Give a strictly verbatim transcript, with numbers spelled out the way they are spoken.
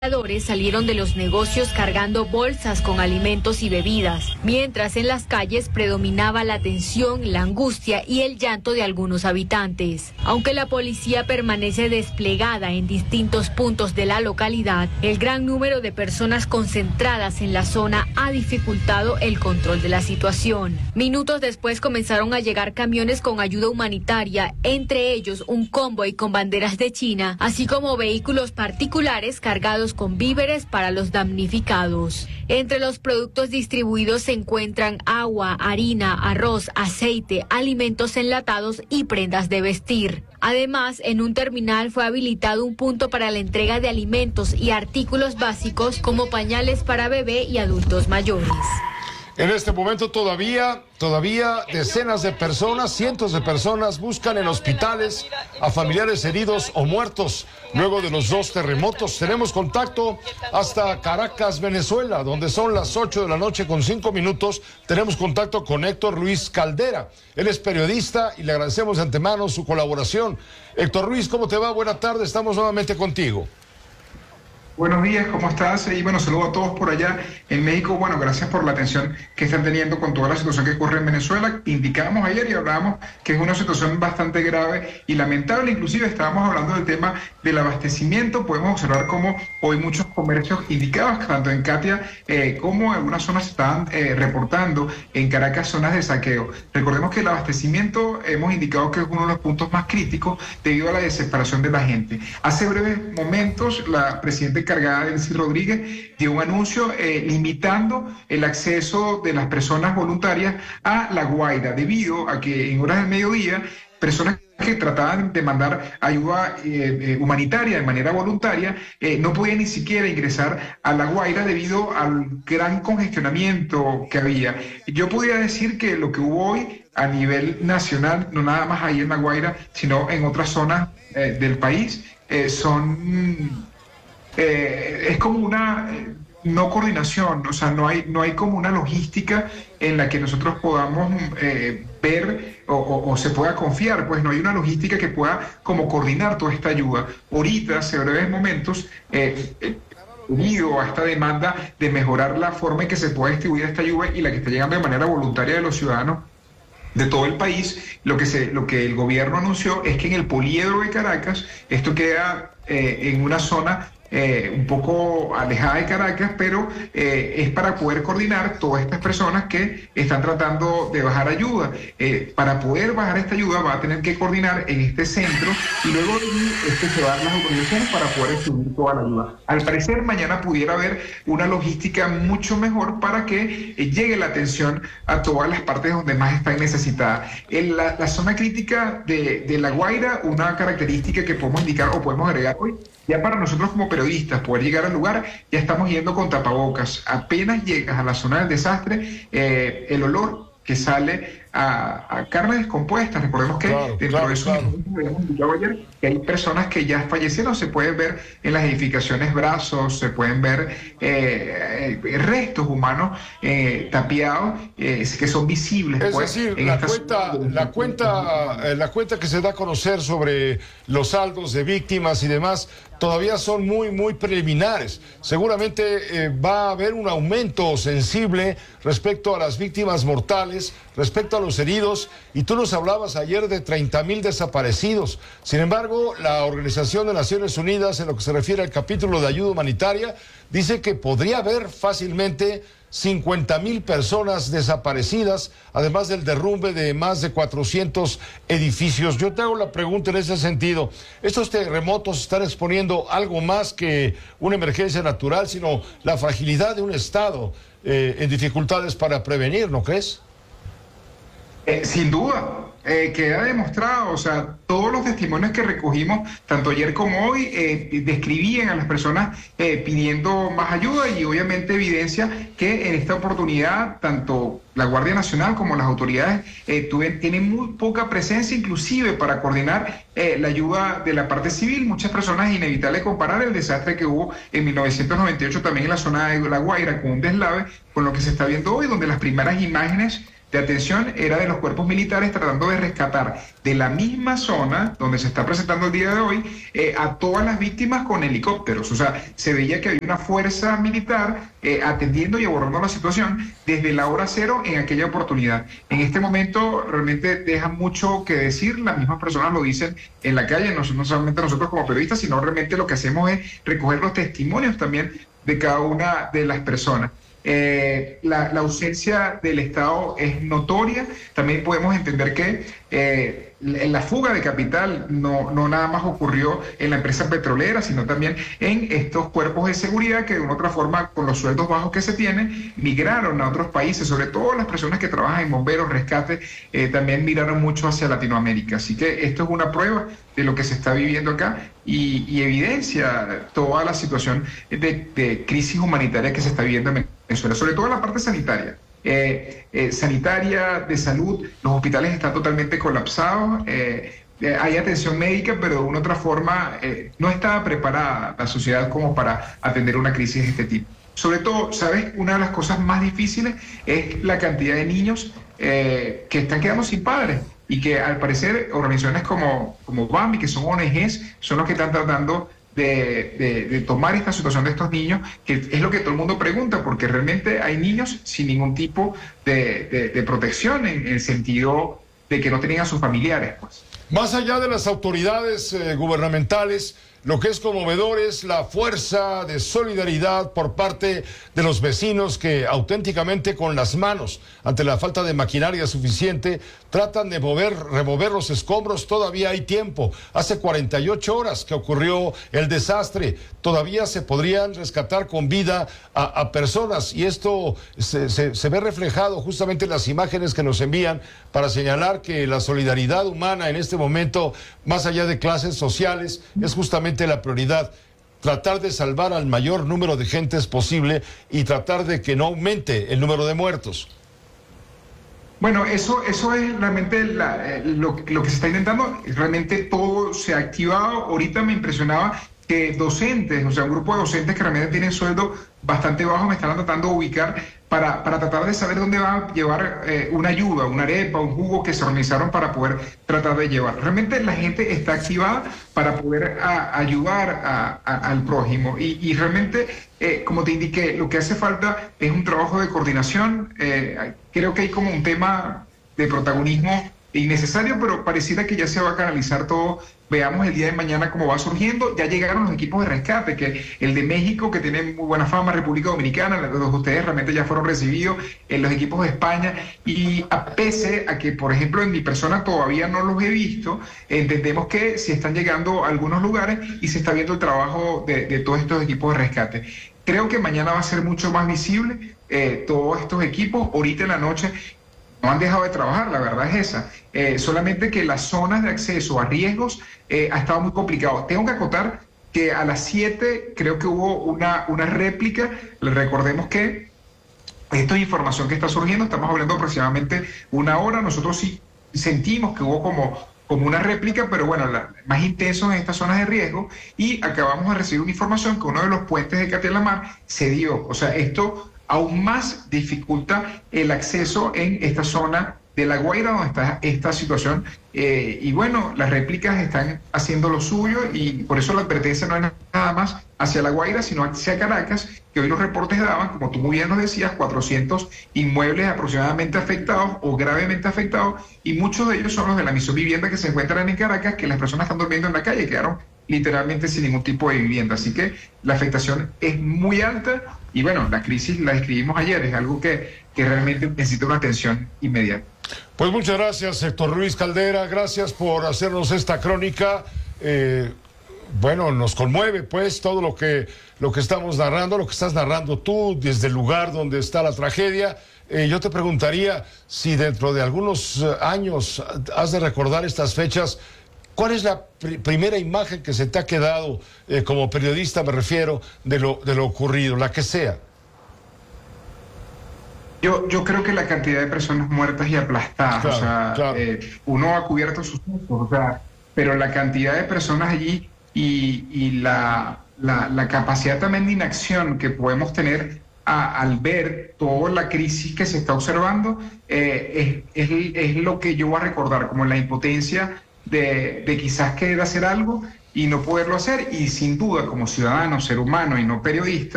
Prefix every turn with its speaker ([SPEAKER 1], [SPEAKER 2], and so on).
[SPEAKER 1] Salieron de los negocios cargando bolsas con alimentos y bebidas, mientras en las calles predominaba la tensión, la angustia y el llanto de algunos habitantes. Aunque la policía permanece desplegada en distintos puntos de la localidad, el gran número de personas concentradas en la zona ha dificultado el control de la situación. Minutos después comenzaron a llegar camiones con ayuda humanitaria, entre ellos un convoy con banderas de China, así como vehículos particulares cargados con víveres para los damnificados. Entre los productos distribuidos se encuentran agua, harina, arroz, aceite, alimentos enlatados y prendas de vestir. Además, en un terminal fue habilitado un punto para la entrega de alimentos y artículos básicos como pañales para bebé y adultos mayores.
[SPEAKER 2] En este momento todavía, todavía decenas de personas, cientos de personas buscan en hospitales a familiares heridos o muertos luego de los dos terremotos. Tenemos contacto hasta Caracas, Venezuela, donde son las ocho de la noche con cinco minutos. Tenemos contacto con Héctor Luis Caldera. Él es periodista y le agradecemos de antemano su colaboración. Héctor Luis, ¿cómo te va? Buena tarde, estamos nuevamente contigo.
[SPEAKER 3] Buenos días, ¿cómo estás? Y bueno, saludo a todos por allá en México. Bueno, gracias por la atención que están teniendo con toda la situación que ocurre en Venezuela. Indicábamos ayer y hablábamos que es una situación bastante grave y lamentable. Inclusive estábamos hablando del tema del abastecimiento. Podemos observar cómo hoy muchos comercios indicados, tanto en Katia eh, como en algunas zonas, estaban eh, reportando en Caracas zonas de saqueo. Recordemos que el abastecimiento hemos indicado que es uno de los puntos más críticos debido a la desesperación de la gente. Hace breves momentos, la presidenta encargada, Delcy Rodríguez, dio un anuncio eh, limitando el acceso de las personas voluntarias a La Guaira, debido a que en horas del mediodía, personas que trataban de mandar ayuda eh, eh, humanitaria de manera voluntaria, eh, no podían ni siquiera ingresar a La Guaira debido al gran congestionamiento que había. Yo podría decir que lo que hubo hoy a nivel nacional, no nada más ahí en La Guaira, sino en otras zonas eh, del país, eh, son... Eh, es como una eh, no coordinación, o sea, no hay, no hay como una logística en la que nosotros podamos eh, ver o, o, o se pueda confiar, pues no hay una logística que pueda como coordinar toda esta ayuda. Ahorita, hace breves momentos, eh, eh, unido a esta demanda de mejorar la forma en que se pueda distribuir esta ayuda y la que está llegando de manera voluntaria de los ciudadanos de todo el país, lo que, se, lo que el gobierno anunció es que en el poliedro de Caracas, esto queda eh, en una zona Eh, un poco alejada de Caracas, pero eh, es para poder coordinar todas estas personas que están tratando de bajar ayuda. Eh, para poder bajar esta ayuda va a tener que coordinar en este centro y luego este, llevar las autorizaciones para poder distribuir toda la ayuda. Al parecer mañana pudiera haber una logística mucho mejor para que eh, llegue la atención a todas las partes donde más están necesitadas. En la, la zona crítica de, de La Guaira, una característica que podemos indicar o podemos agregar hoy, ya para nosotros como periodistas poder llegar al lugar, ya estamos yendo con tapabocas. Apenas llegas a la zona del desastre, eh, el olor que sale a, a carne descompuesta, recordemos que claro, dentro claro, de eso claro. habíamos indicado ayer que hay personas que ya fallecieron, se pueden ver en las edificaciones brazos, se pueden ver eh, eh, restos humanos eh, tapiados eh, que son visibles.
[SPEAKER 2] Es
[SPEAKER 3] pues,
[SPEAKER 2] decir, la cuenta, la, cuenta, eh, la cuenta que se da a conocer sobre los saldos de víctimas y demás todavía son muy, muy preliminares. Seguramente eh, va a haber un aumento sensible respecto a las víctimas mortales, respecto a los heridos, y tú nos hablabas ayer de treinta mil desaparecidos. Sin embargo, la Organización de Naciones Unidas, en lo que se refiere al capítulo de ayuda humanitaria, dice que podría haber fácilmente cincuenta mil personas desaparecidas, además del derrumbe de más de cuatrocientos edificios. Yo te hago la pregunta en ese sentido. ¿Estos terremotos están exponiendo algo más que una emergencia natural, sino la fragilidad de un Estado eh, en dificultades para prevenir, no crees?
[SPEAKER 3] Eh, sin duda, eh, queda demostrado, o sea, todos los testimonios que recogimos, tanto ayer como hoy, eh, describían a las personas eh, pidiendo más ayuda y obviamente evidencia que en esta oportunidad, tanto la Guardia Nacional como las autoridades eh, tuven, tienen muy poca presencia, inclusive para coordinar eh, la ayuda de la parte civil. Muchas personas, es inevitable comparar el desastre que hubo en mil novecientos noventa y ocho también en la zona de La Guaira con un deslave, con lo que se está viendo hoy, donde las primeras imágenes de atención era de los cuerpos militares tratando de rescatar de la misma zona donde se está presentando el día de hoy eh, a todas las víctimas con helicópteros. O sea, se veía que había una fuerza militar eh, atendiendo y abordando la situación desde la hora cero en aquella oportunidad. En este momento realmente deja mucho que decir, las mismas personas lo dicen en la calle, no, no solamente nosotros como periodistas, sino realmente lo que hacemos es recoger los testimonios también de cada una de las personas. Eh, la, la ausencia del Estado es notoria. También podemos entender que eh, la fuga de capital no, no nada más ocurrió en la empresa petrolera, sino también en estos cuerpos de seguridad que de una otra forma, con los sueldos bajos que se tienen, migraron a otros países, sobre todo las personas que trabajan en bomberos, rescate, eh, también migraron mucho hacia Latinoamérica. Así que esto es una prueba de lo que se está viviendo acá y, y evidencia toda la situación de, de crisis humanitaria que se está viviendo en Venezuela, sobre todo en la parte sanitaria. Eh, eh, sanitaria, de salud, los hospitales están totalmente colapsados, eh, eh, hay atención médica, pero de una u otra forma eh, no estaba preparada la sociedad como para atender una crisis de este tipo. Sobre todo, ¿sabes? Una de las cosas más difíciles es la cantidad de niños eh, que están quedando sin padres y que al parecer organizaciones como, como BAMI, que son O N Ges, son los que están tratando De, de, de tomar esta situación de estos niños, que es lo que todo el mundo pregunta, porque realmente hay niños sin ningún tipo de, de, de protección en, en el sentido de que no tenían a sus familiares, pues.
[SPEAKER 2] Más allá de las autoridades eh, gubernamentales, lo que es conmovedor es la fuerza de solidaridad por parte de los vecinos que auténticamente con las manos, ante la falta de maquinaria suficiente, tratan de mover, remover los escombros. Todavía hay tiempo. Hace cuarenta y ocho horas que ocurrió el desastre. Todavía se podrían rescatar con vida a, a personas, y esto se, se, se ve reflejado justamente en las imágenes que nos envían para señalar que la solidaridad humana en este momento, más allá de clases sociales, es justamente la prioridad. Tratar de salvar al mayor número de gentes posible y tratar de que no aumente el número de muertos.
[SPEAKER 3] Bueno, eso, eso es realmente la, eh, lo, lo que se está intentando. Realmente todo se ha activado. Ahorita me impresionaba que docentes, o sea, un grupo de docentes que realmente tienen sueldo bastante bajo, me están tratando de ubicar para, para tratar de saber dónde va a llevar eh, una ayuda, una arepa, un jugo que se organizaron para poder tratar de llevar. Realmente la gente está activada para poder a, ayudar a, a, al prójimo y, y realmente, eh, como te indiqué, lo que hace falta es un trabajo de coordinación. Eh, creo que hay como un tema de protagonismo innecesario, pero pareciera que ya se va a canalizar todo. Veamos el día de mañana cómo va surgiendo. Ya llegaron los equipos de rescate, que el de México, que tiene muy buena fama, República Dominicana, los de ustedes realmente ya fueron recibidos, en los equipos de España, y a pese a que, por ejemplo, en mi persona todavía no los he visto, entendemos que sí están llegando a algunos lugares y se está viendo el trabajo de, de todos estos equipos de rescate. Creo que mañana va a ser mucho más visible eh, todos estos equipos. Ahorita en la noche no han dejado de trabajar, la verdad es esa. Eh, solamente que las zonas de acceso a riesgos eh, ha estado muy complicado. Tengo que acotar que a las siete creo que hubo una, una réplica. Recordemos que esto es información que está surgiendo, estamos hablando aproximadamente una hora. Nosotros sí sentimos que hubo como, como una réplica, pero bueno, la, más intenso en estas zonas de riesgo, y acabamos de recibir una información que uno de los puentes de Castelamar se dio. O sea, esto aún más dificulta el acceso en esta zona de La Guaira, donde está esta situación. Eh, y bueno, las réplicas están haciendo lo suyo, y por eso la advertencia no es nada más hacia La Guaira, sino hacia Caracas, que hoy los reportes daban, como tú muy bien nos decías, cuatrocientos inmuebles aproximadamente afectados o gravemente afectados, y muchos de ellos son los de la misma vivienda que se encuentran en Caracas, que las personas están durmiendo en la calle, quedaron literalmente sin ningún tipo de vivienda. Así que la afectación es muy alta, y bueno, la crisis la describimos ayer, es algo que, que realmente necesita una atención inmediata.
[SPEAKER 2] Pues muchas gracias, Héctor Luis Caldera, gracias por hacernos esta crónica. Eh, bueno, nos conmueve pues todo lo que, lo que estamos narrando, lo que estás narrando tú desde el lugar donde está la tragedia. Eh, yo te preguntaría si dentro de algunos años has de recordar estas fechas. ¿Cuál es la pr primera imagen que se te ha quedado, eh, como periodista me refiero, de lo, de lo ocurrido, la que sea?
[SPEAKER 3] Yo, yo creo que la cantidad de personas muertas y aplastadas, claro, o sea, claro. eh, uno ha cubierto sus ojos, o sea, pero la cantidad de personas allí y, y la, la, la capacidad también de inacción que podemos tener a, al ver toda la crisis que se está observando, eh, es, es, es lo que yo voy a recordar, como la impotencia de, de quizás querer hacer algo y no poderlo hacer, y sin duda como ciudadano, ser humano y no periodista,